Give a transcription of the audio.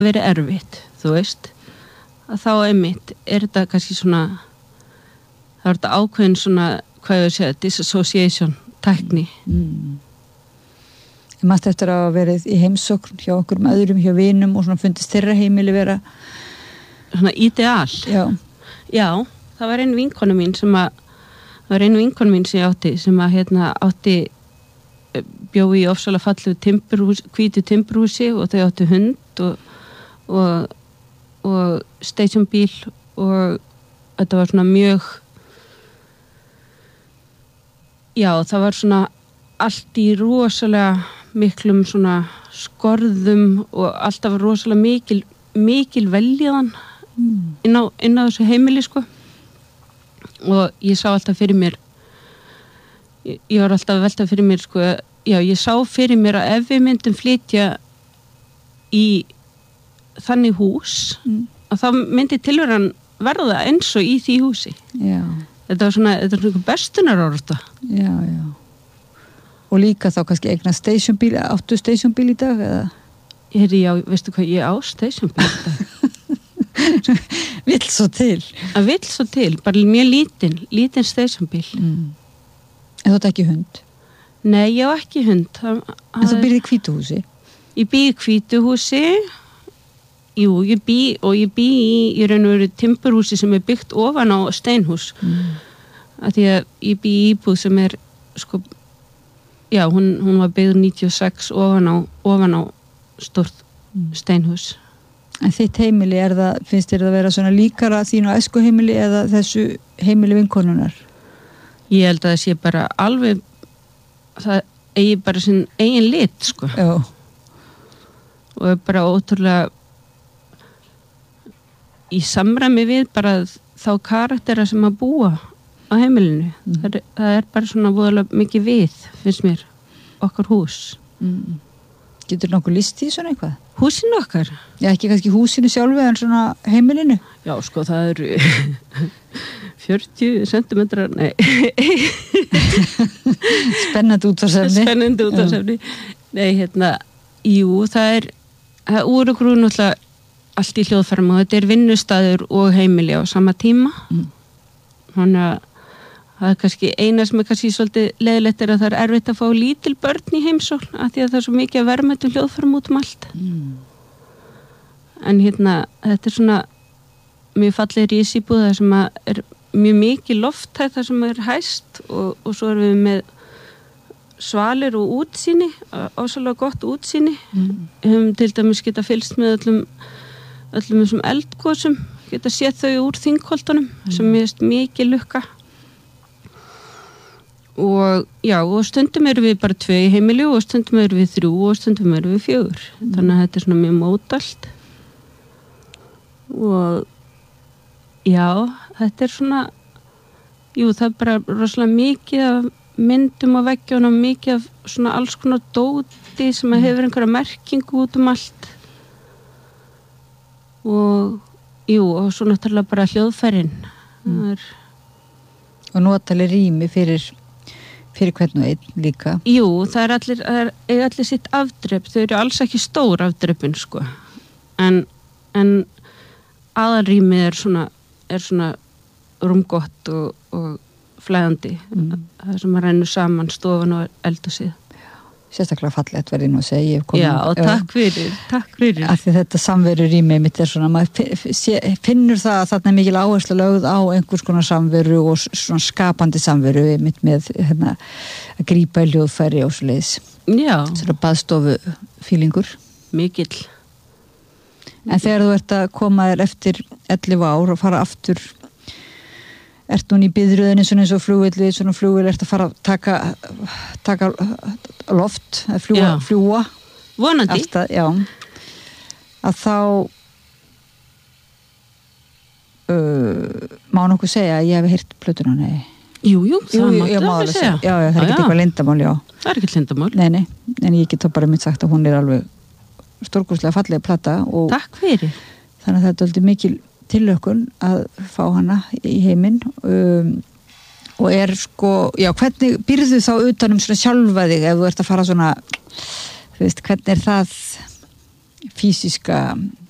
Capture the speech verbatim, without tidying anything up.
verið erfitt, þú veist, að þá einmitt er þetta kannski svona, það er þetta ákveðin svona, hvað ég að segja, disassociation tækni. Mm. Ég mást eftir að verið í heimsókn hjá okkur um öðrum, hjá vinum og svona fundist þeirra heimili vera svona ideal. Já. Já, það var einn vinkonu mín sem að, það var einn vinkonu mín sem ég átti, sem að hérna átti bjói í ofsalega fallegu timburhús, hvítu timburhúsi og þau áttu hund og, og, og stationbíl og þetta var svona mjög, já, það var svona allt í rosalega miklum svona skorðum og alltaf rosalega mikil, mikil veljaðan mm. inn, á, inn á þessu heimili, sko. Og ég sá alltaf fyrir mér, ég, ég var alltaf að velta fyrir mér, sko, já, ég sá fyrir mér að ef við myndum flytja í þannig hús, mm. að þá myndi tilveran verða eins og í því húsi. Já. Þetta var svona, þetta var svona bestunarorða. Já, já. Og líka þá kannski eigna stationbíl, áttu stationbíl í dag, eða? Ég heyrði, já, veistu hvað, ég á stationbíl í dag. Vill svo til. Að vill svo til, bara mjög lítinn, lítinn stationbíl. Mm. En þú átt ekki hund? Nei, ég á ekki hund. Það, en þú býrði í hvítuhúsi? Ég bý í hvítuhúsi, jú, ég bý, og ég bý í, í raun og veru timburhúsi sem er byggt ofan á steinhús. Mm. Að því að ég bý í íbúð sem er, sko, já, hún, hún var byggð níutíu og sex ofan á, ofan á stórt mm. steinhús. En þitt heimili, er það, finnst þér það að vera svona líkara þínu æsku heimili eða þessu heimili vinkonunar? Ég held að það sé bara alveg, það eigi bara sinn eigin lit, sko. Já. Og er bara ótrúlega í samræmi við bara þá karaktera sem að búa á heimilinu. Mm. Það, er, það er bara svona voðalega mikið við, finnst mér, okkar hús. Mm. Getur nokkuð list í svona eitthvað? Húsinu okkar? Já, ekki kannski húsinu sjálfu en svona heimilinu? Já, sko, það eru fjörutíu sentimetrar, nei. Spennandi útvarpsefni. Spennandi útvarpsefni. Nei, hérna, jú, það er, það úr okkur náttúrulega allt í hljóðfærum og þetta er vinnustaður og heimili á sama tíma. Mm. Þannig að það er kannski eina sem er kannski svolítið leiðilegt er að það er erfitt að fá lítil börn í heimsókn af því að það er svo mikið að verðmættum hljóðfærum út um allt. Mm. En hérna, þetta er svona mjög fallegir í ísíbúð það sem að er mjög mikið lofthæð það sem er hæst og, og svo erum við með svalir og útsýni, ásælega gott útsýni. Mm. Við til dæmis geta fylgst með öllum, öllum þessum eldgosum, geta séð þau úr þingholtunum mm. sem er mikið lukka. Og já, og stundum erum við bara tvö í heimili og stundum erum við þrjú og stundum erum við fjögur. Mm. Þannig að þetta er svona mjög mótalt. Og já, þetta er svona, jú, það er bara rosalega mikið af myndum á veggjónum, mikið af svona alls konar dóti sem að hefur einhverja merkingu út um allt. Og jú, og svo náttúrulega bara hljóðfærin. Mm. Er... Og notaleg rými fyrir fyrir hvern og einn líka. Jú, það er allir, það er allir sitt afdrepp, þau eru alls ekki stór afdreppin, sko. En, en aðalrýmið er svona, er svona rúmgott og, og flæðandi. Mm. Það sem að rennur saman stofan og eldhúsið. Sérstaklega fallegt verði nú að segja. Já, og takk fyrir, takk fyrir. Af því þetta samveru rými mitt er svona, maður finnur það að þarna er mikil áherslu lögð á einhvers konar samveru og svona skapandi samveru mitt með hérna, að grípa í hljóðfæri og svo leiðis. Já. Svona baðstofu fílingur. Mikill. En þegar þú ert að koma þér eftir ellefu ár og fara aftur, ert hún í biðröðinni svona eins og flugvilli, svona flugvill, ert að fara að taka, taka loft, að fljúa, fljúa. Vonandi. Alltaf, já. Að þá uh, má nokkuð segja að ég hef heyrt plötuna, nei. Jú, jú, það jú, máttu alveg segja. Já, já, það er ekki eitthvað leyndamál, já. Það er ekki leyndamál. Nei, nei, en ég get þá bara mitt sagt að hún er alveg stórkostlega fallega plata. Og takk fyrir. Þannig að þetta er aldrei mikil tillökkun að fá hana í heiminn um, og er sko, já, hvernig býrðu þá utanum svona sjálfa þig ef þú ert að fara svona, þú veist, hvernig er það fysiska